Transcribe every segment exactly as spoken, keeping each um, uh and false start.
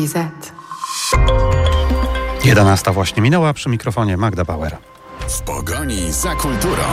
Z. jedenasta właśnie minęła, przy mikrofonie Magda Bauer. W pogoni za kulturą.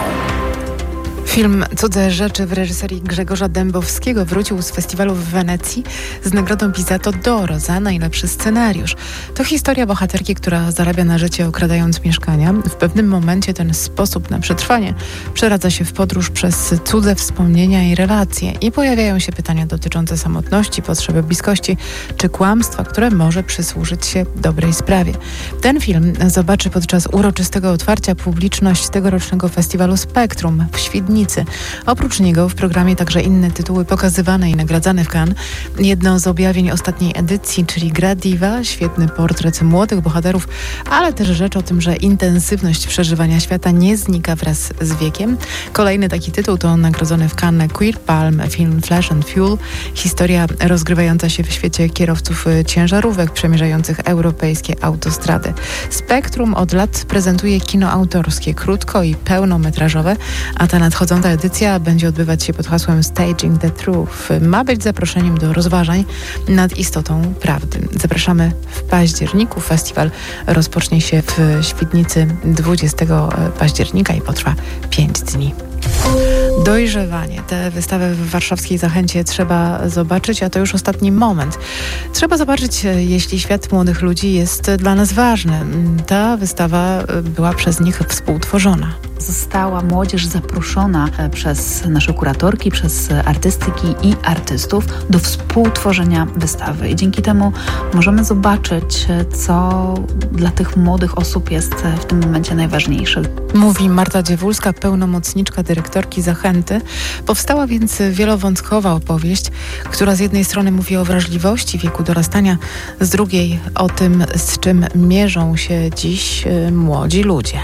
Film Cudze rzeczy w reżyserii Grzegorza Dębowskiego wrócił z festiwalu w Wenecji z nagrodą Pisato d'Oro za najlepszy scenariusz. To historia bohaterki, która zarabia na życie okradając mieszkania. W pewnym momencie ten sposób na przetrwanie przeradza się w podróż przez cudze wspomnienia i relacje i pojawiają się pytania dotyczące samotności, potrzeby bliskości czy kłamstwa, które może przysłużyć się dobrej sprawie. Ten film zobaczy podczas uroczystego otwarcia publiczność tegorocznego festiwalu Spektrum w Świdnicy. Oprócz niego w programie także inne tytuły pokazywane i nagradzane w Cannes. Jedno z objawień ostatniej edycji, czyli Gra Diva, świetny portret młodych bohaterów, ale też rzecz o tym, że intensywność przeżywania świata nie znika wraz z wiekiem. Kolejny taki tytuł to nagrodzony w Cannes Queer Palm film Flesh and Fuel. Historia rozgrywająca się w świecie kierowców ciężarówek przemierzających europejskie autostrady. Spektrum od lat prezentuje kino autorskie, krótko i pełnometrażowe, a ta nadchodząca edycja będzie odbywać się pod hasłem Staging the Truth. Ma być zaproszeniem do rozważań nad istotą prawdy. Zapraszamy w październiku. Festiwal rozpocznie się w Świdnicy dwudziestego października i potrwa pięć dni. Dojrzewanie. Tę wystawę w warszawskiej Zachęcie trzeba zobaczyć, a to już ostatni moment. Trzeba zobaczyć, jeśli świat młodych ludzi jest dla nas ważny. Ta wystawa była przez nich współtworzona. Została młodzież zaproszona przez nasze kuratorki, przez artystyki i artystów do współtworzenia wystawy. I dzięki temu możemy zobaczyć, co dla tych młodych osób jest w tym momencie najważniejsze. Mówi Marta Dziewulska, pełnomocniczka dyrektorki Zachęty. Powstała więc wielowątkowa opowieść, która z jednej strony mówi o wrażliwości wieku dorastania, z drugiej o tym, z czym mierzą się dziś młodzi ludzie.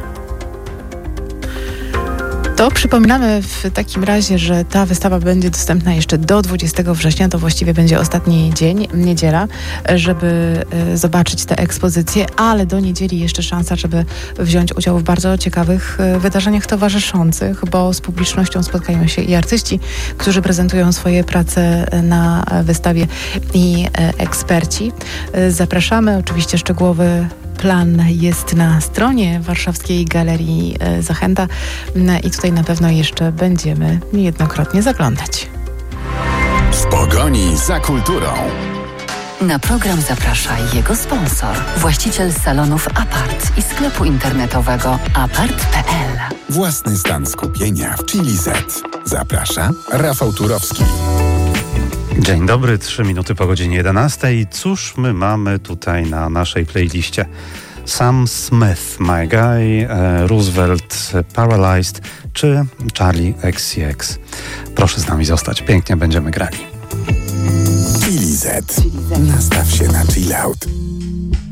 To przypominamy w takim razie, że ta wystawa będzie dostępna jeszcze do dwudziestego września, to właściwie będzie ostatni dzień, niedziela, żeby zobaczyć tę ekspozycję, ale do niedzieli jeszcze szansa, żeby wziąć udział w bardzo ciekawych wydarzeniach towarzyszących, bo z publicznością spotkają się i artyści, którzy prezentują swoje prace na wystawie, i eksperci. Zapraszamy, oczywiście szczegółowy plan jest na stronie Warszawskiej Galerii Zachęta i tutaj na pewno jeszcze będziemy niejednokrotnie zaglądać. W pogoni za kulturą. Na program zaprasza jego sponsor, właściciel salonów Apart i sklepu internetowego apart kropka p l. Własny stan skupienia w Chili Z. Zaprasza Rafał Turowski. Dzień dobry, trzy minuty po godzinie jedenastej. Cóż my mamy tutaj na naszej playliście? Sam Smith, My Guy, e, Roosevelt, Paralyzed czy Charlie X C X. Proszę z nami zostać, pięknie będziemy grali. Chili Z. Nastaw się na chill out.